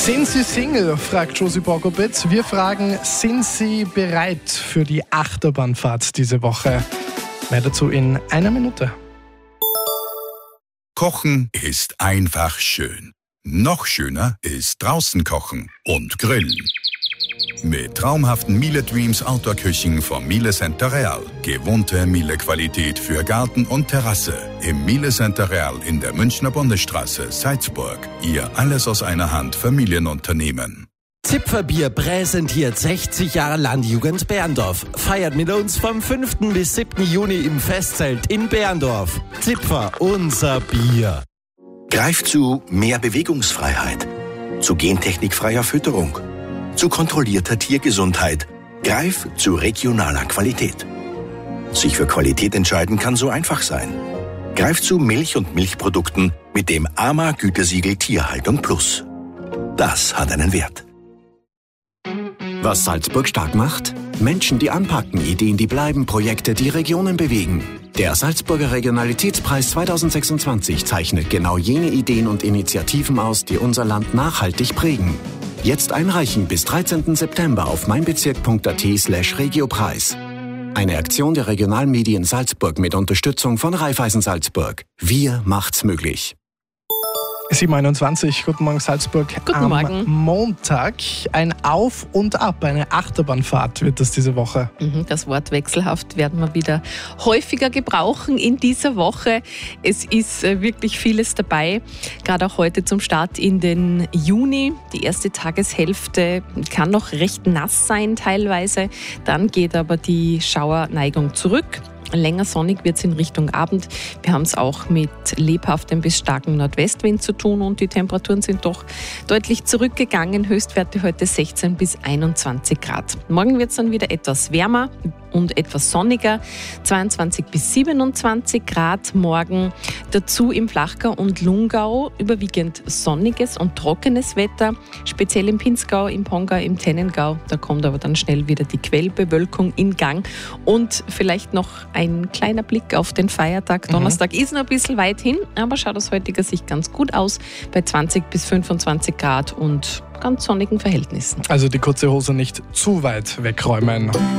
Sind Sie Single, fragt Josie Bogobitz. Wir fragen, sind Sie bereit für die Achterbahnfahrt diese Woche? Mehr dazu in einer Minute. Kochen ist einfach schön. Noch schöner ist draußen kochen und grillen. Mit traumhaften Miele Dreams Outdoor-Küchen vom Miele Center Real. Gewohnte Miele-Qualität für Garten und Terrasse. Im Miele Center Real in der Münchner Bundesstraße, Salzburg. Ihr alles aus einer Hand Familienunternehmen. Zipferbier präsentiert 60 Jahre Landjugend Berndorf. Feiert mit uns vom 5. bis 7. Juni im Festzelt in Berndorf. Zipfer, unser Bier. Greif zu mehr Bewegungsfreiheit, zu gentechnikfreier Fütterung, zu kontrollierter Tiergesundheit. Greif zu regionaler Qualität. Sich für Qualität entscheiden kann so einfach sein. Greif zu Milch und Milchprodukten mit dem AMA-Gütesiegel Tierhaltung Plus. Das hat einen Wert. Was Salzburg stark macht? Menschen, die anpacken, Ideen, die bleiben, Projekte, die Regionen bewegen. Der Salzburger Regionalitätspreis 2026 zeichnet genau jene Ideen und Initiativen aus, die unser Land nachhaltig prägen. Jetzt einreichen bis 13. September auf meinbezirk.at/Regiopreis. Eine Aktion der Regionalmedien Salzburg mit Unterstützung von Raiffeisen Salzburg. Wir macht's möglich. 7:21, guten Morgen Salzburg. Guten Morgen. Am Montag ein Auf und Ab, eine Achterbahnfahrt wird das diese Woche. Das Wort wechselhaft werden wir wieder häufiger gebrauchen in dieser Woche. Es ist wirklich vieles dabei, gerade auch heute zum Start in den Juni. Die erste Tageshälfte kann noch recht nass sein teilweise, dann geht aber die Schauerneigung zurück. Länger sonnig wird es in Richtung Abend. Wir haben es auch mit lebhaftem bis starkem Nordwestwind zu tun und die Temperaturen sind doch deutlich zurückgegangen. Höchstwerte heute 16 bis 21 Grad. Morgen wird es dann wieder etwas wärmer und etwas sonniger. 22 bis 27 Grad morgen. Dazu im Flachgau und Lungau überwiegend sonniges und trockenes Wetter. Speziell im Pinzgau, im Pongau, im Tennengau. Da kommt aber dann schnell wieder die Quellbewölkung in Gang. Und vielleicht noch ein kleiner Blick auf den Feiertag. Donnerstag ist noch ein bisschen weit hin, aber schaut aus heutiger Sicht ganz gut aus. Bei 20 bis 25 Grad und ganz sonnigen Verhältnissen. Also die kurze Hose nicht zu weit wegräumen.